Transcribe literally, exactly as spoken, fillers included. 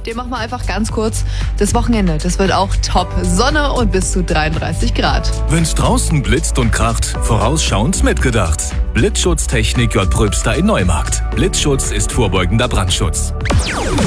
Den machen wir einfach ganz kurz. Das Wochenende, das wird auch top. Sonne und bis zu dreiunddreißig Grad. Wenn's draußen blitzt und kracht, vorausschauend mitgedacht. Blitzschutztechnik J. Pröbster in Neumarkt. Blitzschutz ist vorbeugender Brandschutz.